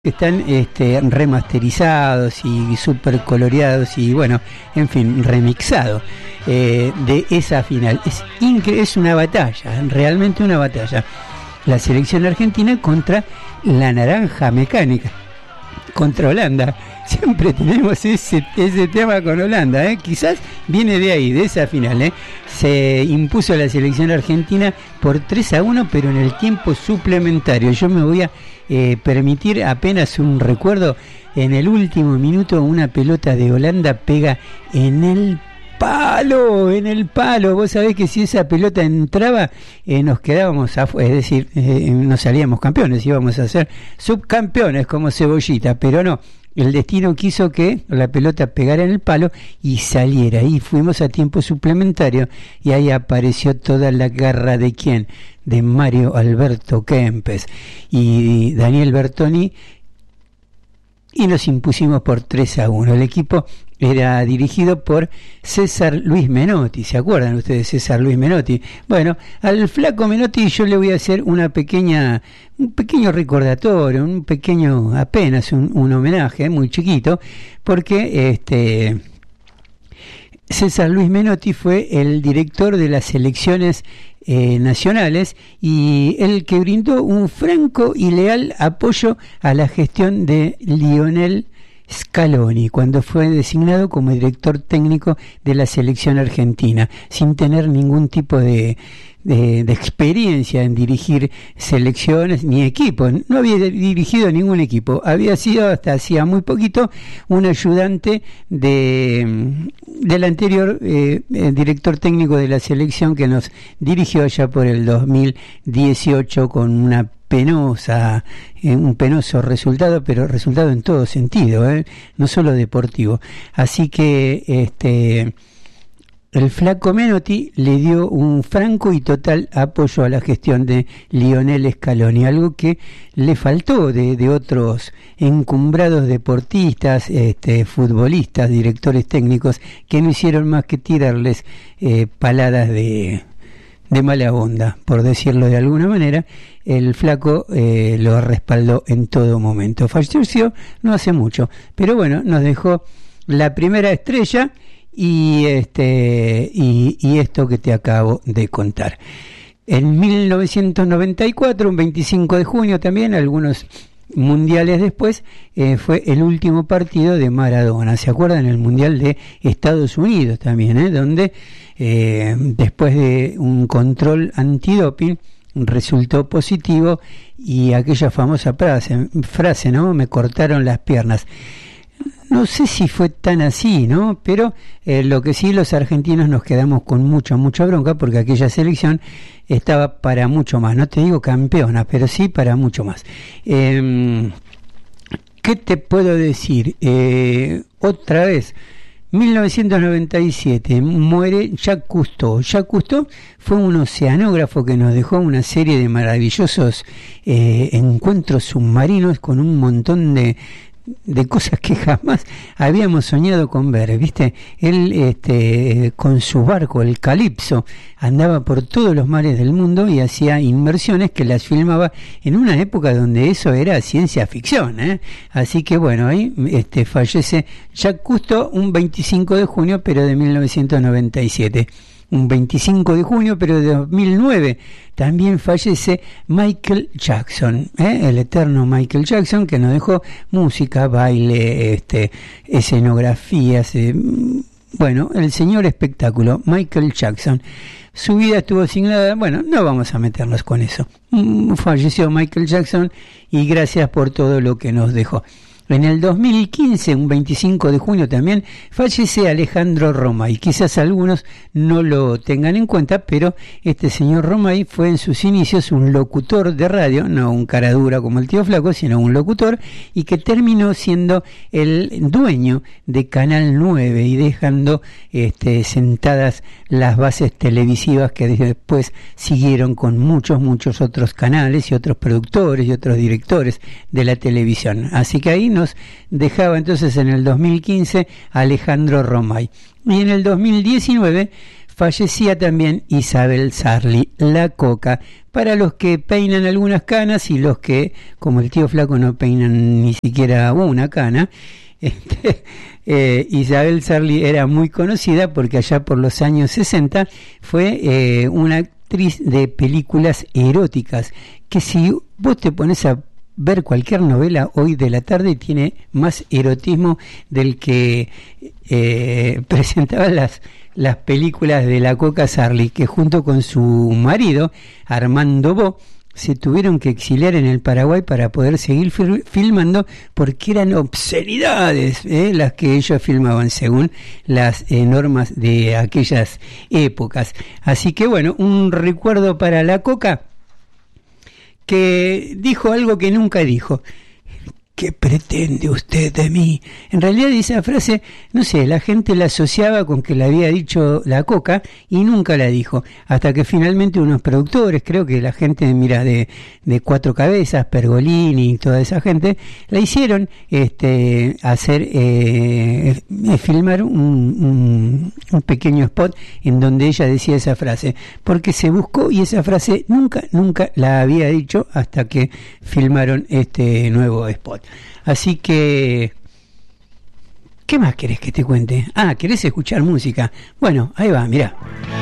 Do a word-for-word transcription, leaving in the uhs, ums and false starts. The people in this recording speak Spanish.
que están este, remasterizados y super coloreados y bueno, en fin, remixados eh, de esa final. Es incre- es una batalla, realmente una batalla. La selección argentina contra la naranja mecánica, contra Holanda. Siempre tenemos ese, ese tema con Holanda, ¿eh? Quizás viene de ahí, de esa final, ¿eh? Se impuso la selección argentina por tres a uno, pero en el tiempo suplementario. Yo me voy a eh, permitir apenas un recuerdo. En el último minuto una pelota de Holanda pega en el palo, en el palo. Vos sabés que si esa pelota entraba, eh, nos quedábamos afuera, es decir, eh, no salíamos campeones, íbamos a ser subcampeones como Cebollita, pero no. El destino quiso que la pelota pegara en el palo y saliera. Y fuimos a tiempo suplementario y ahí apareció toda la garra de quién, de Mario Alberto Kempes y Daniel Bertoni, y nos impusimos por tres a uno. El equipo era dirigido por César Luis Menotti. ¿Se acuerdan ustedes de César Luis Menotti? Bueno, al flaco Menotti yo le voy a hacer una pequeña, un pequeño recordatorio, un pequeño, apenas un, un homenaje, muy chiquito, porque este César Luis Menotti fue el director de las selecciones eh, nacionales y el que brindó un franco y leal apoyo a la gestión de Lionel Scaloni cuando fue designado como director técnico de la selección argentina, sin tener ningún tipo de, de, de experiencia en dirigir selecciones ni equipos. No había dirigido ningún equipo, había sido hasta hacía muy poquito un ayudante de del anterior eh, director técnico de la selección que nos dirigió allá por el dos mil dieciocho con una penosa, eh, un penoso resultado, pero resultado en todo sentido, eh, no solo deportivo. Así que este el flaco Menotti le dio un franco y total apoyo a la gestión de Lionel Scaloni, algo que le faltó de, de otros encumbrados deportistas, este, futbolistas, directores técnicos, que no hicieron más que tirarles eh, paladas de, de mala onda, por decirlo de alguna manera. El flaco eh, lo respaldó en todo momento. Falleció no hace mucho, pero bueno, nos dejó la primera estrella y este y, y esto que te acabo de contar. En mil novecientos noventa y cuatro, un veinticinco de junio también, algunos mundiales después, eh, fue el último partido de Maradona. ¿Se acuerdan? El mundial de Estados Unidos también, ¿eh? Donde eh, después de un control antidoping resultó positivo y aquella famosa frase, frase, ¿no? Me cortaron las piernas. No sé si fue tan así, ¿no? Pero eh, lo que sí, los argentinos nos quedamos con mucha, mucha bronca porque aquella selección estaba para mucho más. No te digo campeona, pero sí para mucho más. Eh, ¿Qué te puedo decir? Eh, otra vez, mil novecientos noventa y siete, muere Jacques Cousteau. Jacques Cousteau fue un oceanógrafo que nos dejó una serie de maravillosos eh, encuentros submarinos con un montón de de cosas que jamás habíamos soñado con ver, ¿viste? Él este, con su barco, el Calipso, andaba por todos los mares del mundo y hacía inmersiones que las filmaba en una época donde eso era ciencia ficción, ¿eh? Así que bueno, ahí este, fallece Jacques Cousteau un veinticinco de junio, pero de mil novecientos noventa y siete. Un veinticinco de junio, pero de dos mil nueve, también fallece Michael Jackson, ¿eh? El eterno Michael Jackson, que nos dejó música, baile, este, escenografías, eh, bueno, el señor espectáculo, Michael Jackson. Su vida estuvo asignada, bueno, no vamos a meternos con eso. Falleció Michael Jackson y gracias por todo lo que nos dejó. En el dos mil quince, un veinticinco de junio también, fallece Alejandro Romay. Quizás algunos no lo tengan en cuenta, pero este señor Romay fue en sus inicios un locutor de radio, no un cara dura como el tío Flaco, sino un locutor, y que terminó siendo el dueño de Canal nueve y dejando este, sentadas las bases televisivas que después siguieron con muchos, muchos otros canales y otros productores y otros directores de la televisión. Así que ahí nos dejaba entonces en el dos mil quince Alejandro Romay. Y en el dos mil diecinueve fallecía también Isabel Sarli, la Coca, para los que peinan algunas canas y los que, como el tío Flaco, no peinan ni siquiera una cana. Este, eh, Isabel Sarli era muy conocida porque allá por los años sesenta fue eh, una actriz de películas eróticas, que si vos te pones a ver cualquier novela hoy de la tarde tiene más erotismo del que eh, presentaban las, las películas de la Coca Sarli, que junto con su marido Armando Bo se tuvieron que exiliar en el Paraguay para poder seguir fil- filmando, porque eran obscenidades eh, las que ellos filmaban según las eh, normas de aquellas épocas. Así que bueno, un recuerdo para la Coca, que dijo algo que nunca dijo. ¿Qué pretende usted de mí? En realidad esa frase, no sé, la gente la asociaba con que la había dicho la Coca y nunca la dijo, hasta que finalmente unos productores, creo que la gente, mira, de, de Cuatro Cabezas, Pergolini y toda esa gente, la hicieron este, hacer, eh, eh, filmar un, un, un pequeño spot en donde ella decía esa frase, porque se buscó y esa frase nunca, nunca la había dicho hasta que filmaron este nuevo spot. Así que, ¿qué más querés que te cuente? Ah, ¿querés escuchar música? Bueno, ahí va, mirá.